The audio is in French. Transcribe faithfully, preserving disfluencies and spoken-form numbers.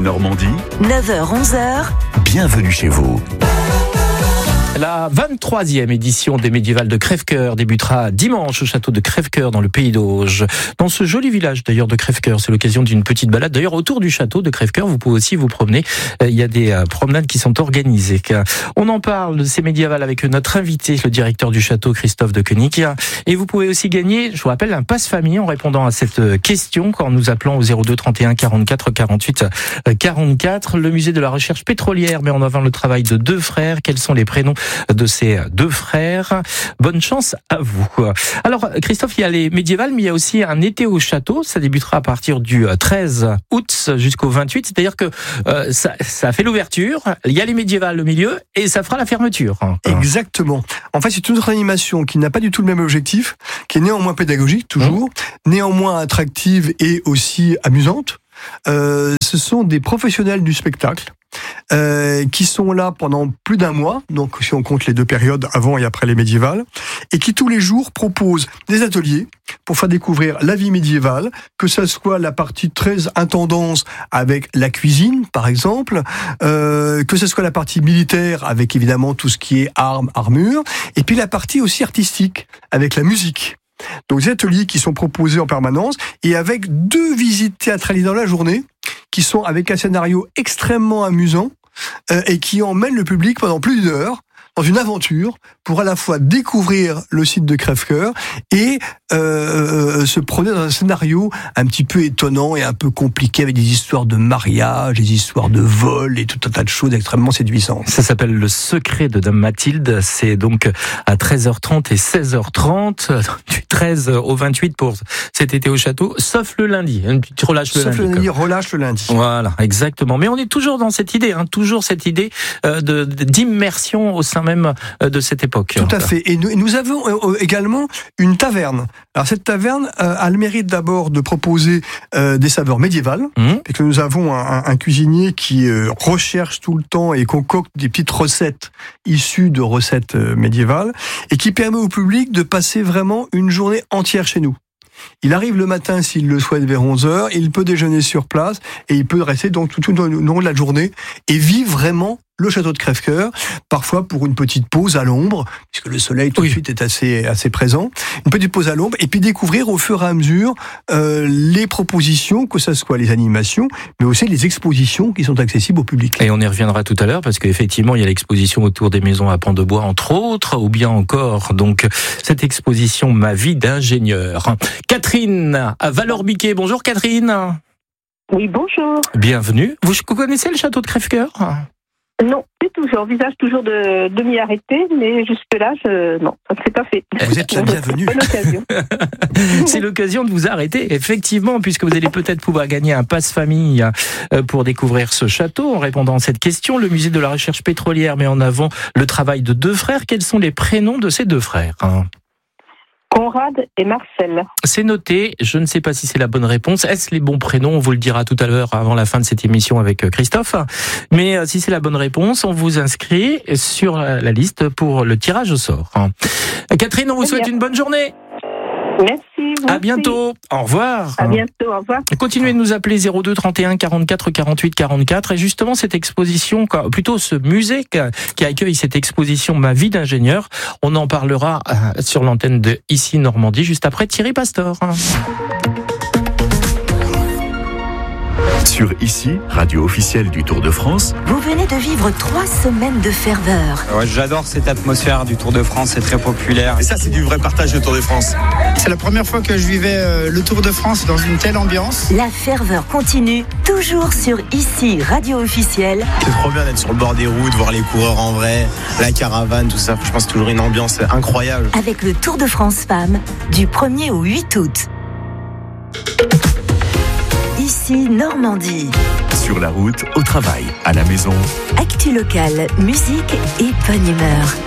Normandie, neuf heures onze heures. Bienvenue chez vous. La vingt-troisième édition des Médiévales de Crèvecoeur débutera dimanche au château de Crèvecoeur dans le Pays d'Auge. Dans ce joli village d'ailleurs de Crèvecoeur, c'est l'occasion d'une petite balade. D'ailleurs autour du château de Crèvecoeur, vous pouvez aussi vous promener. Il y a des promenades qui sont organisées. On en parle de ces médiévales avec notre invité, le directeur du château Christophe de Koenig. Et vous pouvez aussi gagner, je vous rappelle, un passe famille en répondant à cette question quand nous appelons au zéro deux trente et un quarante-quatre quarante-huit quarante-quatre. Le musée de la recherche pétrolière met en avant le travail de deux frères. Quels sont les prénoms de ces deux frères? Bonne chance à vous. Alors Christophe, il y a les médiévales, mais il y a aussi un été au château. Ça débutera à partir du treize août jusqu'au vingt-huit. C'est-à-dire que euh, ça, ça fait l'ouverture, il y a les médiévales au milieu et ça fera la fermeture. Exactement. En fait, c'est une autre animation qui n'a pas du tout le même objectif, qui est néanmoins pédagogique, toujours, mmh. néanmoins attractive et aussi amusante. Euh, ce sont des professionnels du spectacle Euh, qui sont là pendant plus d'un mois, donc si on compte les deux périodes avant et après les médiévales, et qui tous les jours proposent des ateliers pour faire découvrir la vie médiévale, que ce soit la partie très intendance avec la cuisine par exemple, euh, que ce soit la partie militaire avec évidemment tout ce qui est armes, armure, et puis la partie aussi artistique avec la musique. Donc des ateliers qui sont proposés en permanence et avec deux visites théâtralisées dans la journée qui sont avec un scénario extrêmement amusant euh, et qui emmène le public pendant plus d'une heure dans une aventure pour à la fois découvrir le site de Crèvecoeur et euh, se promener dans un scénario un petit peu étonnant et un peu compliqué avec des histoires de mariage, des histoires de vol et tout un tas de choses extrêmement séduisantes. Ça s'appelle Le Secret de Dame Mathilde. C'est donc à treize heures trente et seize heures trente, du treize au vingt-huit pour cet été au château, sauf le lundi. Tu relâches le sauf lundi. Sauf le lundi, relâche le lundi. Voilà, exactement. Mais on est toujours dans cette idée, hein, toujours cette idée euh, de, d'immersion au sein même de cette époque. Tout à fait. Et nous, nous avons également une taverne. Alors cette taverne euh, a le mérite d'abord de proposer euh, des saveurs médiévales, mmh. et que nous avons un, un cuisinier qui euh, recherche tout le temps et concocte des petites recettes issues de recettes euh, médiévales, et qui permet au public de passer vraiment une journée entière chez nous. Il arrive le matin s'il le souhaite vers onze heures, il peut déjeuner sur place et il peut rester donc tout, tout au long de la journée et vivre vraiment le château de Crèvecoeur, parfois pour une petite pause à l'ombre, puisque le soleil tout oui. de suite est assez, assez présent, une petite pause à l'ombre, et puis découvrir au fur et à mesure euh, les propositions, que ce soit les animations, mais aussi les expositions qui sont accessibles au public. Et on y reviendra tout à l'heure, parce qu'effectivement, il y a l'exposition autour des maisons à pans de bois, entre autres, ou bien encore, donc, cette exposition « Ma vie d'ingénieur ». Catherine, à Valorbiquet. Bonjour Catherine. Oui, bonjour. Bienvenue. Vous connaissez le château de Crèvecoeur ? Non, du tout. J'envisage toujours de, de m'y arrêter, mais jusque-là, je... non, ça ne s'est pas fait. Vous êtes la bienvenue. Bonne occasion. C'est l'occasion de vous arrêter, effectivement, puisque vous allez peut-être pouvoir gagner un passe famille pour découvrir ce château. En répondant à cette question, le musée de la recherche pétrolière met en avant le travail de deux frères. Quels sont les prénoms de ces deux frères ? Conrad et Marcel. C'est noté, je ne sais pas si c'est la bonne réponse. Est-ce les bons prénoms ? On vous le dira tout à l'heure avant la fin de cette émission avec Christophe. Mais si c'est la bonne réponse, on vous inscrit sur la liste pour le tirage au sort. Catherine, on vous souhaite une bonne journée. Merci. À bientôt. Au revoir. À bientôt. Au revoir. Continuez de nous appeler zéro deux trente et un quarante-quatre quarante-huit quarante-quatre. Et justement, cette exposition, plutôt ce musée qui accueille cette exposition Ma vie d'ingénieur, on en parlera sur l'antenne de Ici Normandie, juste après Thierry Pastor. Sur Ici, radio officielle du Tour de France. Vous venez de vivre trois semaines de ferveur. Ouais, j'adore cette atmosphère du Tour de France, c'est très populaire. Et ça, c'est du vrai partage, le Tour de France. C'est la première fois que je vivais euh, le Tour de France dans une telle ambiance. La ferveur continue, toujours sur Ici, radio officielle. C'est trop bien d'être sur le bord des routes, voir les coureurs en vrai, la caravane, tout ça. Je pense toujours une ambiance incroyable. Avec le Tour de France Femmes, du premier au huit août. Ici Normandie. Sur la route, au travail, à la maison. Actu locale, musique et bonne humeur.